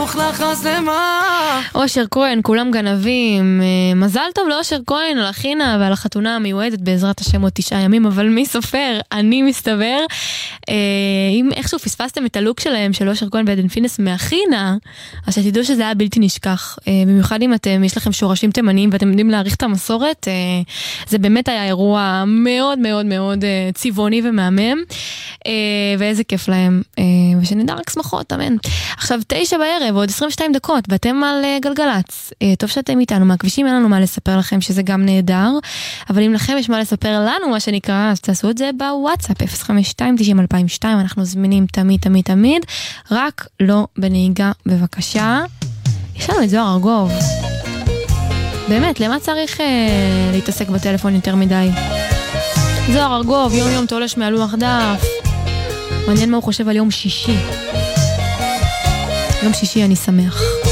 תוך לחץ למה. אושר כהן, כולם גנבים. מזל טוב לאושר כהן, על החינה ועל החתונה המיועדת בעזרת השם עוד 9 ימים, אבל מי סופר? אני מסתבר. אם איכשהו פספסתם את הלוק שלהם, של אושר כהן ועדן פינס מהחינה, אז שתדעו שזה היה בלתי נשכח. במיוחד אם יש לכם שורשים תימניים ואתם יודעים להעריך את המסורת, זה באמת היה אירוע מאוד מאוד מאוד צבעוני ומהמם, ואיזה כיף להם, ושנדע רק שמחות, אמן. עכשיו 9 בערב, עוד 22 דקות, ואתם על גלגלץ. טוב שאתם איתנו, מהכבישים אין לנו מה לספר לכם, שזה גם נהדר, אבל אם לכם יש מה לספר לנו, מה שנקרא, אז תעשו את זה בוואטסאפ, 052-90-2002, אנחנו זמינים תמיד, תמיד, תמיד, רק לא בנהיגה, בבקשה. יש לנו את זוהר ארגוב. באמת, למה צריך להתעסק בטלפון יותר מדי? זוהר ארגוב, יום יום תולש מהלוח דף. מעניין מה הוא חושב על יום שישי. יום שישי אני שמח.